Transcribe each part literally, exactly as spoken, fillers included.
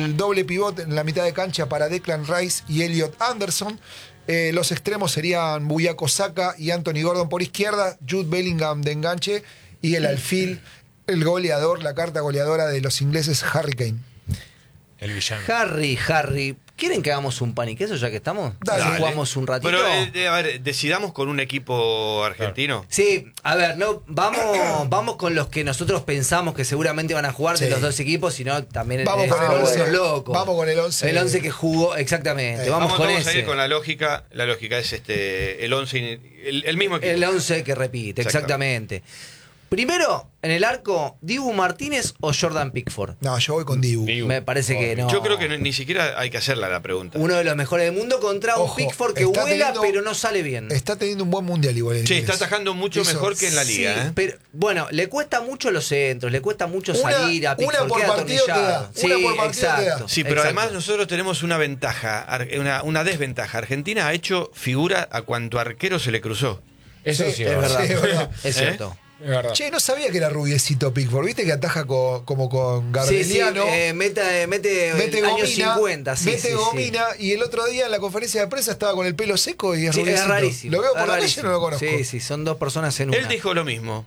El doble pivot en la mitad de cancha para Declan Rice y Elliot Anderson. Eh, los extremos serían Bukayo Saka y Anthony Gordon por izquierda, Jude Bellingham de enganche y el alfil, el goleador, la carta goleadora de los ingleses, Harry Kane. El villano. Harry, Harry. ¿Quieren que hagamos un pan y queso ya que estamos? Dale. Dale. Jugamos un ratito. Pero, eh, a ver, decidamos con un equipo argentino. Sí, a ver, no, vamos, vamos con los que nosotros pensamos que seguramente van a jugar Sí. de los dos equipos, sino también Vamos el, con el once. los locos. Vamos con el once. El once que jugó, exactamente. Eh, vamos, Vamos, con vamos ese. a ir con la lógica. La lógica es este el once, el, el mismo equipo. El once que repite, exactamente. Primero, en el arco, Dibu Martínez o Jordan Pickford. No, yo voy con Dibu. Dibu. Me parece que no. Yo creo que no- ni siquiera hay que hacerla la pregunta. Uno de los mejores del mundo contra Ojo, un Pickford que está vuela teniendo- pero no sale bien. Está teniendo un buen mundial igual. el Sí, inglés. está atajando mucho Eso. mejor que en la liga. Sí, ¿eh? pero bueno, le cuesta mucho los centros, le cuesta mucho Una- salir a una Pickford, por queda partido te da, atornillado. una Sí, por partido te da. exacto. Sí, pero exacto. además nosotros tenemos una ventaja, ar- una, una desventaja. Argentina ha hecho figura a cuanto arquero se le cruzó. Eso Sí, sí, es es verdad. verdad. Sí, es verdad. Es ¿Eh? cierto. Es verdad. Che, no sabía que era rubiecito Pickford. Viste que ataja co- como con Sí, sí, Gardeliano. eh, mete, mete, mete años gomina, cincuenta, sí, mete sí, sí. gomina y el otro día en la conferencia de prensa estaba con el pelo seco y es Sí, es rubiecito. rarísimo. Lo veo es por la calle y rarísimo. no lo conozco. Sí, sí, son dos personas en una. Él dijo lo mismo.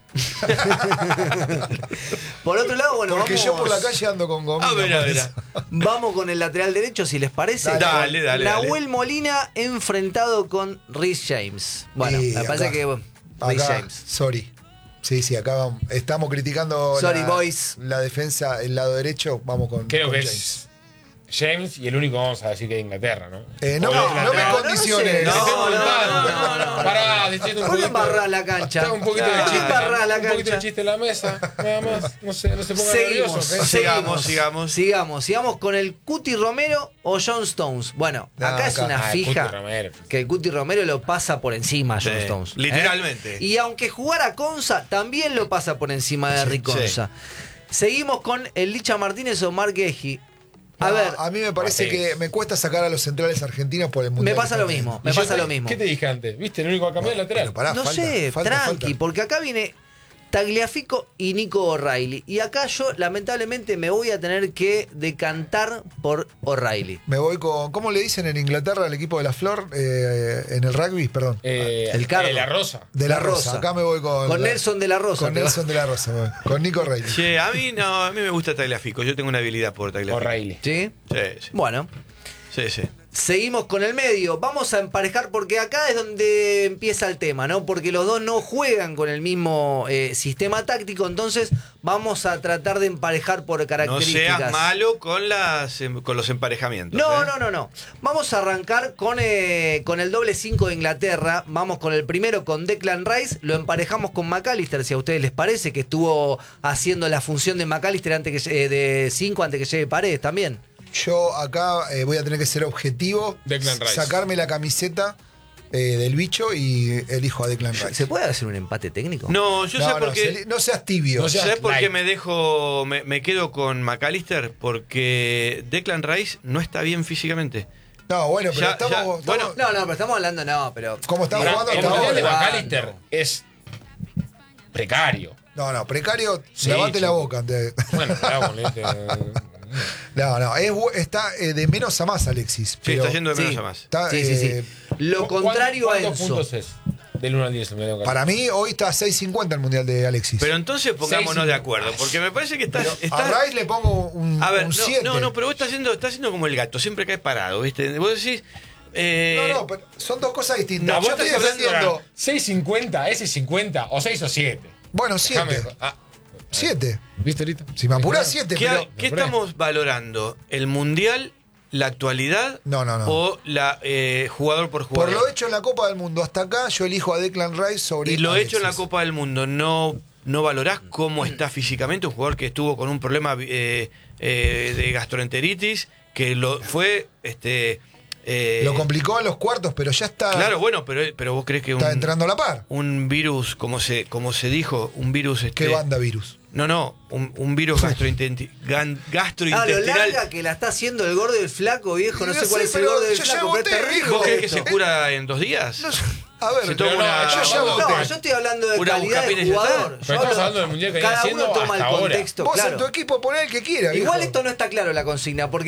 Por otro lado, bueno, Porque vamos, yo por la calle ando con gomina. A ver, a por ver. eso. vamos con el lateral derecho, si les parece. Dale, Con dale, dale, Nahuel dale. Molina enfrentado con Rhys James. Bueno, Y me parece acá- que bueno, Rhys Acá, James. sorry. Sí, sí, acá vamos- estamos criticando Sorry, la, boys. la defensa, el lado derecho. Vamos con, Creo con que James. es James y el único vamos a decir que es Inglaterra, ¿no? Eh, no, O me- de no, me Inglaterra. condiciones. No, No, no, no, no, no, no. Pará, decite un ¿Por qué poquito. embarrás la cancha? Está un poquito de ¿Por qué chiste. embarrás la Un poquito cancha? de chiste en la mesa. Nada más. No se, no se pongan Seguimos, nerviosos. ¿eh? Sigamos, sigamos. Sigamos, sigamos con el Cuti Romero o John Stones. Bueno, No, acá es acá- una Ah, el fija Cuti Romero. que el Cuti Romero lo pasa por encima a John Sí, Stones. ¿eh? literalmente. Y aunque jugara Conza, también lo pasa por encima de Rick sí. Conza. Seguimos con el Licha Martínez o Mark Eji. A No, ver, a mí me parece Martínez. que me cuesta sacar a los centrales argentinos por el mundial. me pasa lo mismo, me Y yo pasa te- lo mismo. ¿Qué te dije antes? ¿Viste? El único que ha cambiado es el lateral. Pero pará, no falta, sé, falta, tranqui, falta. porque acá viene Tagliafico y Nico O'Reilly. Y acá yo, lamentablemente, me voy a tener que decantar por O'Reilly. Me voy con. ¿Cómo le dicen en Inglaterra al equipo de la Flor? Eh, en el rugby, perdón. Eh, El Cardo. eh, la Rosa. de la La Rosa. Rosa. Acá me voy con. Con la- Nelson de la Rosa. Con te va. Nelson de la Rosa, me voy. Con Nico Rey. Che, a mí no, a mí me gusta Tagliafico. Yo tengo una habilidad por Tagliafico. O'Reilly. ¿Sí? Sí, sí. Bueno, Sí, sí. seguimos con el medio. Vamos a emparejar porque acá es donde empieza el tema, ¿no? Porque los dos no juegan con el mismo eh, sistema táctico, entonces vamos a tratar de emparejar por No características. seas malo con las em- con los emparejamientos. No, ¿eh? no, no, no. Vamos a arrancar con, eh, con el doble cinco de Inglaterra. Vamos con el primero, con Declan Rice. Lo emparejamos con McAllister, si a ustedes les parece, que estuvo haciendo la función de McAllister antes que lle- de cinco antes que llegue Paredes también. Yo acá eh, voy a tener que ser objetivo. Declan Rice. Sacarme la camiseta eh, del bicho y elijo a Declan Rice. ¿Se puede hacer un empate técnico? No, yo sé no, por no, qué. se- no seas tibio. No seas- ¿Sabes por qué light. me dejo, me, me quedo con McAllister? Porque Declan Rice no está bien físicamente. No, bueno, pero Ya- estamos. ya, estamos- bueno. No, no, pero estamos hablando, no, pero. ¿Cómo están Pará, jugando el hasta mundial de ahora? McAllister es precario. No, no, precario, Sí, lavate la chico. boca. antes de- Bueno, hagámosle, este, No, no, es bu- está eh, de menos a más, Alexis. Sí, pero está yendo de menos sí. a más. está, Sí, sí, eh, sí. Lo contrario a ¿Cuántos Enzo. puntos es? Del uno al diez. el mundial de Para mí, hoy está a seis cincuenta el mundial de Alexis. Pero entonces pongámonos Seis- de acuerdo, porque me parece que estás. Pero estás- a Rice le pongo un a ver, un no, siete. no, no, pero vos estás haciendo, estás haciendo como el gato, siempre cae parado, ¿viste? Vos decís. eh, No, no, pero son dos cosas distintas. No, Yo vos estoy estás hablando defendiendo. seis cincuenta, ese cincuenta, o seis o siete. Bueno, siete. Ah, siete. ¿viste ahorita? Si me apurás, siete. ¿Qué, Pero, qué Pero- estamos valorando? ¿El mundial, la actualidad No, no, no. o la eh, jugador por por jugador? lo hecho en la Copa del Mundo hasta acá, yo elijo a Declan Rice sobre Y lo Alexis. hecho en la Copa del Mundo, ¿no, no valorás cómo está físicamente? Un jugador que estuvo con un problema eh, eh, de gastroenteritis, que lo fue... este eh, Lo complicó en los cuartos, pero ya está, Claro, bueno, pero, pero vos crees que un, está entrando a la par. un virus, como se, como se dijo, un virus... ¿Qué Este, banda virus? No, no, un, un virus gastrointenti- gan- Ah, lo gastrointestinal. larga que la está haciendo el gordo y el flaco, viejo. No Yo sé cuál sé, es el pero gordo y el yo ya flaco, pero es voté, terrible. hijo. ¿Vos crees que se esto. cura en dos días? No, a ver, Se toma pero una- yo ya no, voté. No, yo estoy hablando de Una calidad de buscapines y ya está. jugador. Pero Yo estamos hablo- hablando del mundial que viene Cada uno haciendo toma el hasta ahora. contexto, Vos en claro. tu equipo poné el que quiera. Igual viejo. esto no está claro la consigna, porque